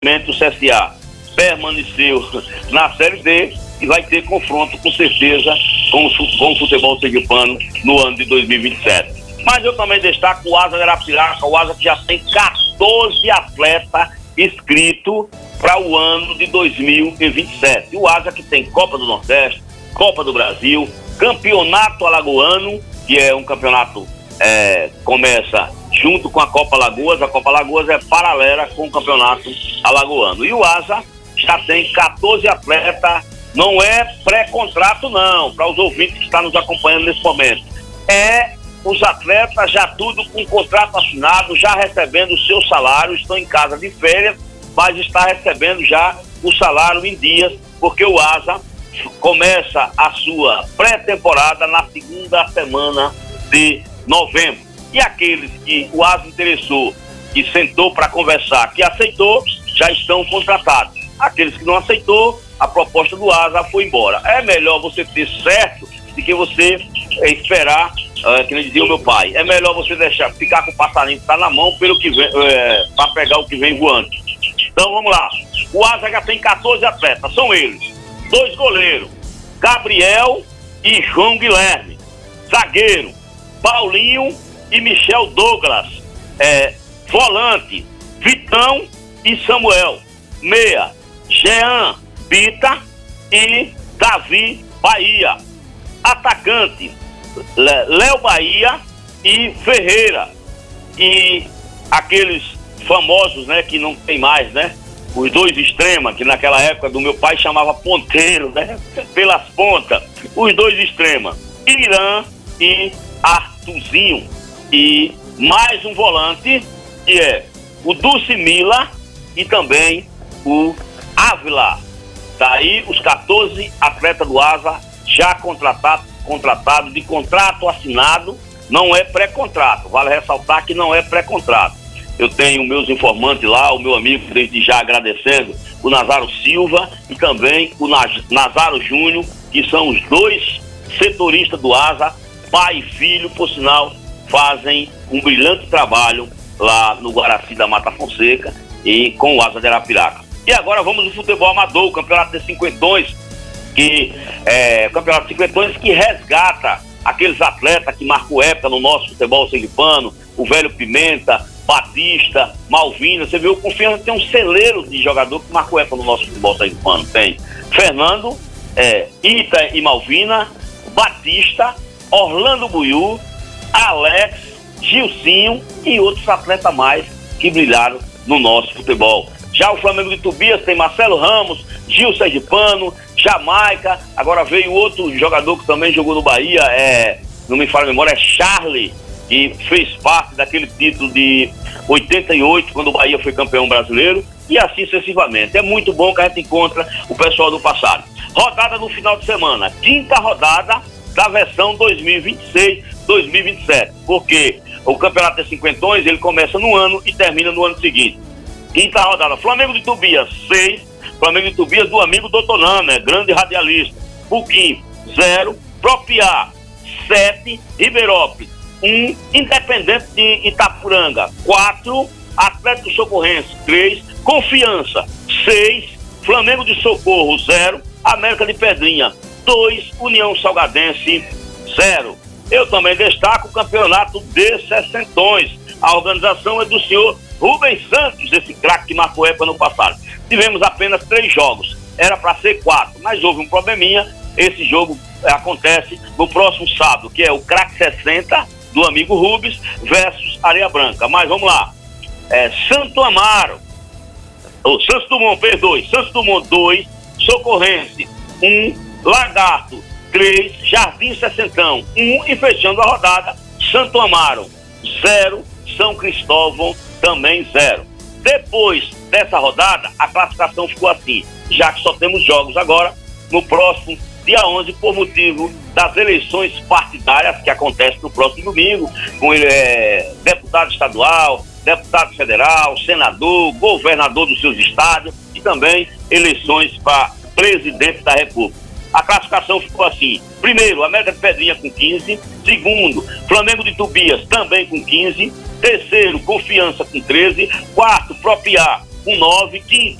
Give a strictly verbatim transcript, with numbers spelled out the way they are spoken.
o C S A permaneceu na Série D e vai ter confronto, com certeza, com o, com o futebol sergipano no ano de dois mil e vinte e sete. Mas eu também destaco o Asa de Arapiraca, o Asa que já tem quatorze atletas inscritos para o ano de dois mil e vinte e sete. O Asa que tem Copa do Nordeste, Copa do Brasil, Campeonato Alagoano, que é um campeonato é, começa junto com a Copa Alagoas. A Copa Alagoas é paralela com o Campeonato Alagoano. E o Asa já tem quatorze atletas, não é pré-contrato não, para os ouvintes que estão nos acompanhando nesse momento. É os atletas já tudo com contrato assinado, já recebendo o seu salário, estão em casa de férias, mas está recebendo já o salário em dias, porque o Asa começa a sua pré-temporada na segunda semana de novembro. E aqueles que o Asa interessou, que sentou para conversar, que aceitou, já estão contratados. Aqueles que não aceitou, a proposta do Asa foi embora. É melhor você ter certo do que você é, esperar, é, que nem dizia o meu pai. É melhor você deixar, ficar com o passarinho que está na mão pelo que vem, é, para pegar o que vem voando. Então vamos lá. O Asa já tem quatorze atletas, são eles. Dois goleiros, Gabriel e João Guilherme. Zagueiro, Paulinho e Michel Douglas. É, volante, Vitão e Samuel. Meia, Jean Bita e Davi Bahia. Atacante, Léo Bahia e Ferreira. E aqueles famosos, né, que não tem mais, né? Os dois extremos, que naquela época do meu pai chamava ponteiro, né? Pelas pontas. Os dois extremos, Irã e Artuzinho. E mais um volante, que é o Dulcimila e também o Ávila. Daí os quatorze atletas do Asa já contratados, contratado, de contrato assinado, não é pré-contrato. Vale ressaltar que não é pré-contrato. Eu tenho meus informantes lá, o meu amigo, desde já agradecendo, o Nazaro Silva e também o Nazaro Júnior, que são os dois setoristas do Asa, pai e filho, por sinal, fazem um brilhante trabalho lá no Guaraci da Mata Fonseca e com o Asa de Arapiraca. E agora vamos ao futebol amador, o campeonato de cinquentões, que é o campeonato de cinquentões que resgata aqueles atletas que marcou época no nosso futebol sergipano, o Velho Pimenta, Batista, Malvina. Você viu, o Confiança tem um celeiro de jogador que marcou época no nosso futebol sergipano. Tem Fernando, é, Ita e Malvina, Batista, Orlando Buiú, Alex, Gilcinho e outros atletas mais que brilharam no nosso futebol. Já o Flamengo de Tobias tem Marcelo Ramos, Gil Sergipano, Jamaica. Agora veio outro jogador que também jogou no Bahia, é, não me fala a memória, é Charlie, que fez parte daquele título de oitenta e oito, quando o Bahia foi campeão brasileiro, e assim sucessivamente. É muito bom que a gente encontra o pessoal do passado. Rodada no final de semana, quinta rodada da versão dois mil e vinte e seis, dois mil e vinte e sete, porque o campeonato de cinquentões, ele começa no ano e termina no ano seguinte. Quinta rodada, Flamengo de Tobias, seis. Flamengo de Tobias do amigo Doutor Nana, grande radialista. Buquim, zero. Propiá, sete. Ribeirópolis, um. Independente de Itapuranga, quatro. Atlético Socorrense, três. Confiança, seis. Flamengo de Socorro, zero. América de Pedrinha, dois. União Salgadense, zero. Eu também destaco o campeonato de sessentões. A organização é do senhor Rubens Santos, esse craque que marcou época no passado. Tivemos apenas três jogos, era para ser quatro, mas houve um probleminha. Esse jogo acontece no próximo sábado, que é o craque sessenta do amigo Rubens versus Areia Branca. Mas vamos lá, é, Santo Amaro, ou Santos Dumont, perdoe, Santos Dumont dois, Socorrense um, Lagarto três, Jardim Sessentão um, e fechando a rodada, Santo Amaro zero, São Cristóvão também zero. Depois dessa rodada, a classificação ficou assim, já que só temos jogos agora, no próximo dia onze, por motivo das eleições partidárias que acontecem no próximo domingo, com é, deputado estadual, deputado federal, senador, governador dos seus estados e também eleições para presidente da República. A classificação ficou assim: primeiro, América de Pedrinha com quinze, segundo, Flamengo de Tobias também com quinze, terceiro, Confiança com treze, quarto, Propiá um nove um